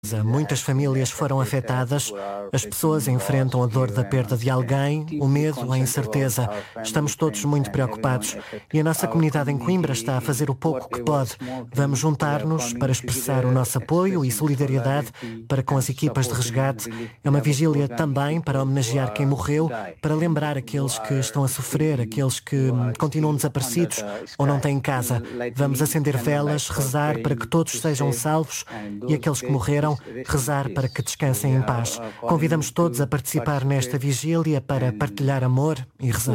Muitas famílias foram afetadas. As pessoas enfrentam a dor da perda de alguém, o medo, a incerteza. Estamos todos muito preocupados e a nossa comunidade em Coimbra está a fazer o pouco que pode. Vamos juntar-nos para expressar o nosso apoio e solidariedade para com as equipas de resgate. É uma vigília também para homenagear quem morreu, para lembrar aqueles que estão a sofrer, aqueles que continuam desaparecidos ou não têm casa. Vamos acender velas, rezar para que todos sejam salvos e aqueles que morreram, rezar para que descansem em paz. Convidamos todos a participar nesta vigília para partilhar amor e rezar.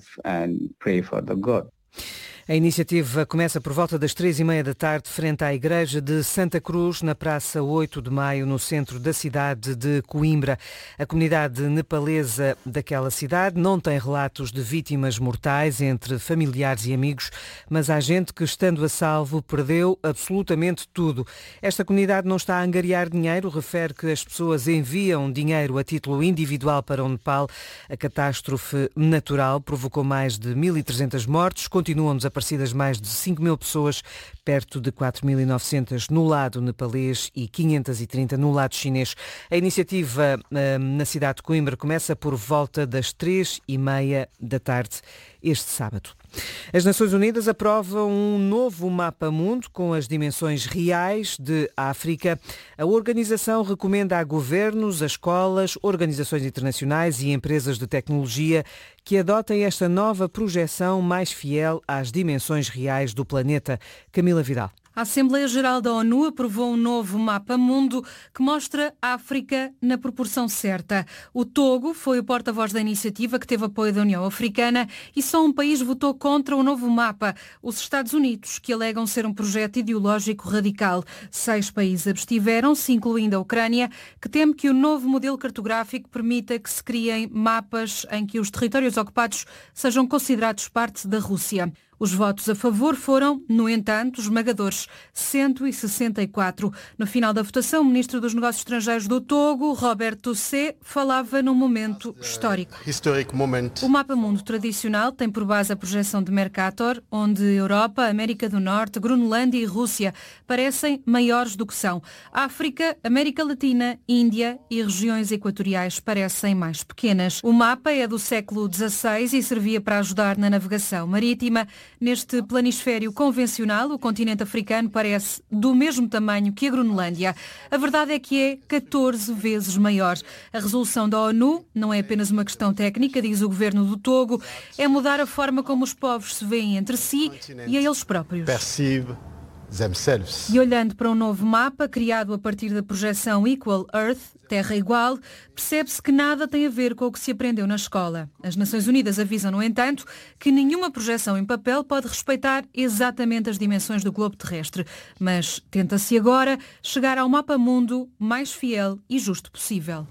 A iniciativa começa por volta das 3h30 da tarde, frente à Igreja de Santa Cruz, na Praça 8 de Maio, no centro da cidade de Coimbra. A comunidade nepalesa daquela cidade não tem relatos de vítimas mortais entre familiares e amigos, mas há gente que, estando a salvo, perdeu absolutamente tudo. Esta comunidade não está a angariar dinheiro, refere que as pessoas enviam dinheiro a título individual para o Nepal. A catástrofe natural provocou mais de 1.300 mortes, continuam desaparecidas mais de 5.000 pessoas, perto de 4.900 no lado nepalês e 530 no lado chinês. A iniciativa na cidade de Coimbra começa por volta das 3h30 da tarde este sábado. As Nações Unidas aprovam um novo mapa-mundo com as dimensões reais de África. A organização recomenda a governos, a escolas, organizações internacionais e empresas de tecnologia que adotem esta nova projeção mais fiel às dimensões reais do planeta. Camila Vidal. A Assembleia Geral da ONU aprovou um novo mapa-mundo que mostra a África na proporção certa. O Togo foi o porta-voz da iniciativa, que teve apoio da União Africana, e só um país votou contra o novo mapa, os Estados Unidos, que alegam ser um projeto ideológico radical. 6 países abstiveram-se, incluindo a Ucrânia, que teme que o novo modelo cartográfico permita que se criem mapas em que os territórios ocupados sejam considerados parte da Rússia. Os votos a favor foram, no entanto, esmagadores, 164. No final da votação, o ministro dos Negócios Estrangeiros do Togo, Robert Toussé, falava num momento histórico. O mapa-mundo tradicional tem por base a projeção de Mercator, onde Europa, América do Norte, Groenlândia e Rússia parecem maiores do que são. África, América Latina, Índia e regiões equatoriais parecem mais pequenas. O mapa é do século XVI e servia para ajudar na navegação marítima. Neste planisfério convencional, o continente africano parece do mesmo tamanho que a Groenlândia. A verdade é que é 14 vezes maior. A resolução da ONU não é apenas uma questão técnica, diz o governo do Togo, é mudar a forma como os povos se veem entre si e a eles próprios. E olhando para um novo mapa, criado a partir da projeção Equal Earth, Terra Igual, percebe-se que nada tem a ver com o que se aprendeu na escola. As Nações Unidas avisam, no entanto, que nenhuma projeção em papel pode respeitar exatamente as dimensões do globo terrestre, mas tenta-se agora chegar ao mapa-mundo mais fiel e justo possível.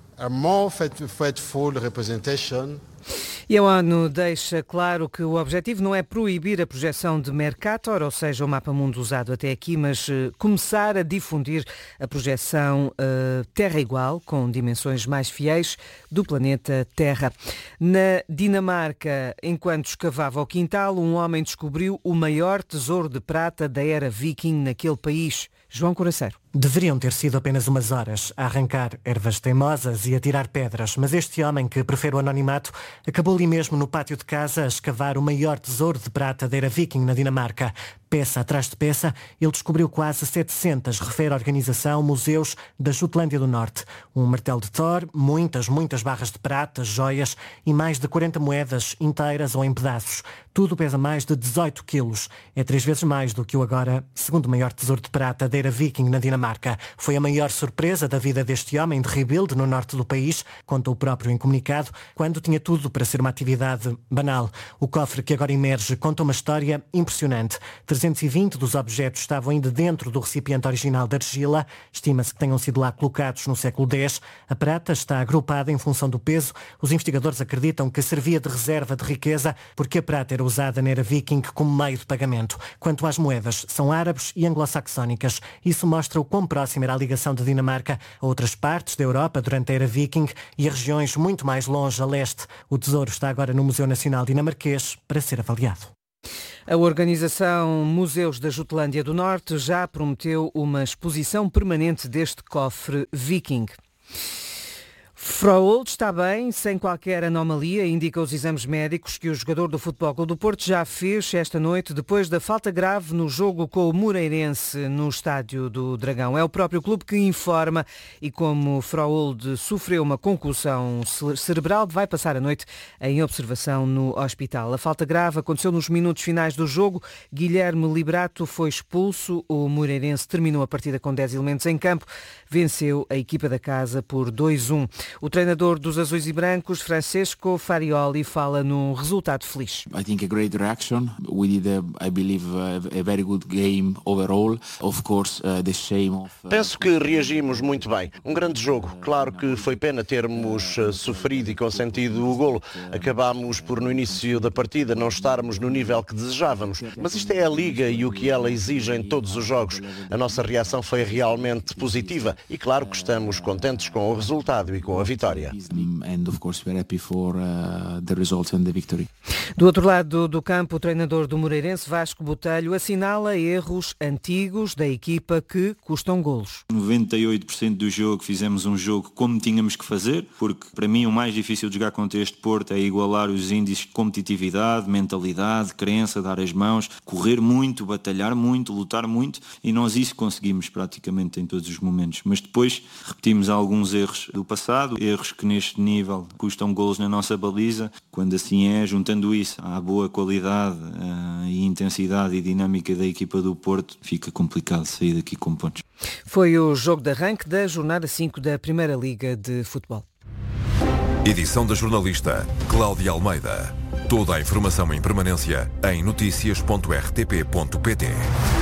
E a ONU deixa claro que o objetivo não é proibir a projeção de Mercator, ou seja, o mapa-mundo usado até aqui, mas começar a difundir a projeção Terra Igual, com dimensões mais fiéis do planeta Terra. Na Dinamarca, enquanto escavava o quintal, um homem descobriu o maior tesouro de prata da era viking naquele país. João Coraceiro. Deveriam ter sido apenas umas horas a arrancar ervas teimosas e a tirar pedras, mas este homem, que prefere o anonimato, acabou ali mesmo no pátio de casa a escavar o maior tesouro de prata da era viking na Dinamarca. Peça atrás de peça, ele descobriu quase 700, refere a organização Museus da Jutlândia do Norte. Um martelo de Thor, muitas barras de prata, joias e mais de 40 moedas inteiras ou em pedaços. Tudo pesa mais de 18 quilos. É 3 vezes mais do que o agora segundo maior tesouro de prata da era viking na Dinamarca. Foi a maior surpresa da vida deste homem de Rebuild, no norte do país, conta o próprio em comunicado, quando tinha tudo para ser uma atividade banal. O cofre que agora emerge conta uma história impressionante. 320 dos objetos estavam ainda dentro do recipiente original de argila. Estima-se que tenham sido lá colocados no século X. A prata está agrupada em função do peso. Os investigadores acreditam que servia de reserva de riqueza porque a prata era usada na era viking como meio de pagamento. Quanto às moedas, são árabes e anglo-saxónicas. Isso mostra o quão próxima era a ligação da Dinamarca a outras partes da Europa durante a era viking e a regiões muito mais longe a leste. O tesouro está agora no Museu Nacional Dinamarquês para ser avaliado. A organização Museus da Jutlândia do Norte já prometeu uma exposição permanente deste cofre viking. Fraúl está bem, sem qualquer anomalia, indica os exames médicos que o jogador do Futebol Clube do Porto já fez esta noite depois da falta grave no jogo com o Moreirense no Estádio do Dragão. É o próprio clube que informa e como Fraúl sofreu uma concussão cerebral, vai passar a noite em observação no hospital. A falta grave aconteceu nos minutos finais do jogo. Guilherme Liberato foi expulso. O Moreirense terminou a partida com 10 elementos em campo. Venceu a equipa da casa por 2-1. O treinador dos azuis e brancos, Francesco Farioli, fala num resultado feliz. I think a great reaction. We did, I believe, a very good game overall. Of course, the shame of. Penso que reagimos muito bem. Um grande jogo. Claro que foi pena termos sofrido e consentido o golo. Acabámos por, no início da partida, não estarmos no nível que desejávamos. Mas isto é a Liga e o que ela exige em todos os jogos. A nossa reação foi realmente positiva e claro que estamos contentes com o resultado e com a vitória. Do outro lado do campo, o treinador do Moreirense, Vasco Botelho, assinala erros antigos da equipa que custam golos. 98% do jogo fizemos um jogo como tínhamos que fazer, porque para mim o mais difícil de jogar contra este Porto é igualar os índices de competitividade, mentalidade, crença, dar as mãos, correr muito, batalhar muito, lutar muito, e nós isso conseguimos praticamente em todos os momentos. Mas depois repetimos alguns erros do passado, erros que neste nível custam golos na nossa baliza. Quando assim é, juntando isso à boa qualidade e intensidade e dinâmica da equipa do Porto, fica complicado sair daqui com pontos. Foi o jogo de arranque da jornada 5 da Primeira Liga de Futebol. Edição da jornalista Cláudia Almeida. Toda a informação em permanência em noticias.rtp.pt.